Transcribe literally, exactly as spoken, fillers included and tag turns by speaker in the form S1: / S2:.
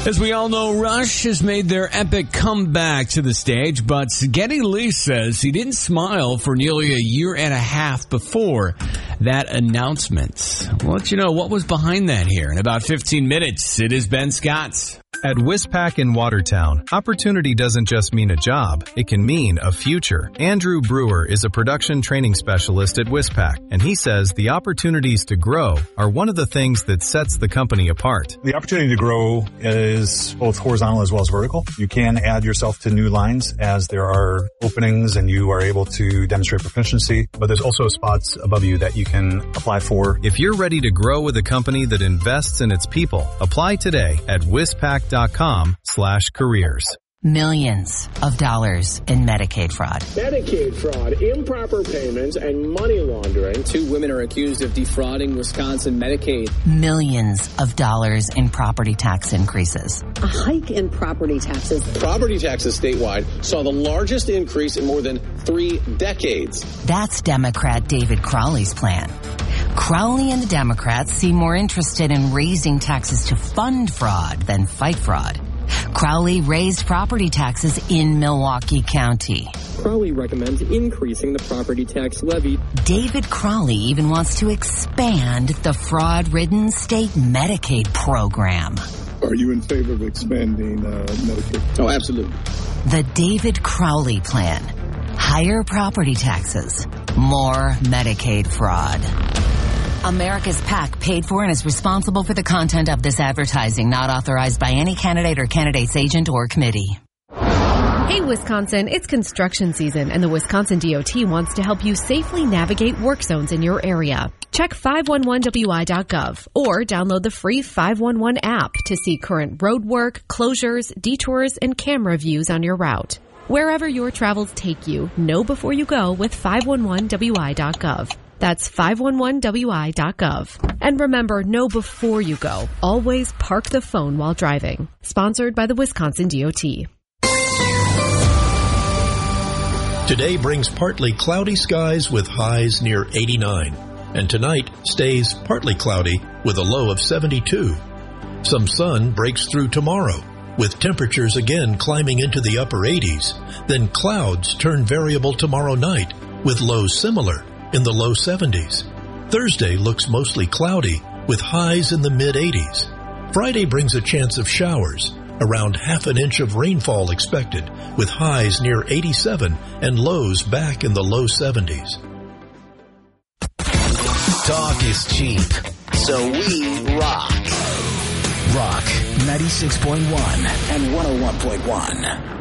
S1: As we all know, Rush has made their epic comeback to the stage, but Geddy Lee says he didn't smile for nearly a year and a half before that announcement. We'll let you know what was behind that here in about fifteen minutes. It is Ben Scott.
S2: At Wispac in Watertown, opportunity doesn't just mean a job, it can mean a future. Andrew Brewer is a production training specialist at Wispac, and he says the opportunities to grow are one of the things that sets the company apart.
S3: The opportunity to grow is both horizontal as well as vertical. You can add yourself to new lines as there are openings and you are able to demonstrate proficiency, but there's also spots above you that you can apply for.
S2: If you're ready to grow with a company that invests in its people, apply today at wispac dot com slash careers.
S4: Millions of dollars in Medicaid fraud.
S5: Medicaid fraud, improper payments, and money laundering.
S6: Two women are accused of defrauding Wisconsin Medicaid.
S4: Millions of dollars in property tax increases.
S7: A hike in property taxes.
S5: Property taxes statewide saw the largest increase in more than three decades.
S4: That's Democrat David Crowley's plan. Crowley and the Democrats seem more interested in raising taxes to fund fraud than fight fraud. Crowley raised property taxes in Milwaukee County.
S6: Crowley recommends increasing the property tax levy.
S4: David Crowley even wants to expand the fraud-ridden state Medicaid program.
S8: Are you in favor of expanding uh, Medicaid?
S6: Oh, absolutely.
S4: The David Crowley plan. Higher property taxes. More Medicaid fraud. America's PAC paid for and is responsible for the content of this advertising, not authorized by any candidate or candidate's agent or committee.
S9: Hey, Wisconsin, it's construction season, and the Wisconsin D O T wants to help you safely navigate work zones in your area. Check five one one W I dot gov or download the free five one one app to see current road work, closures, detours, and camera views on your route. Wherever your travels take you, know before you go with five one one W I dot gov. That's five one one W I dot gov. And remember, know before you go. Always park the phone while driving. Sponsored by the Wisconsin D O T.
S10: Today brings partly cloudy skies with highs near eighty-nine. And tonight stays partly cloudy with a low of seventy-two. Some sun breaks through tomorrow, with temperatures again climbing into the upper eighties. Then clouds turn variable tomorrow night, with lows similar in the low seventies. Thursday looks mostly cloudy with highs in the mid-eighties. Friday brings a chance of showers, around half an inch of rainfall expected, with highs near eighty-seven and lows back in the low seventies.
S11: Talk is cheap, so we rock. Rock ninety-six point one and one oh one point one.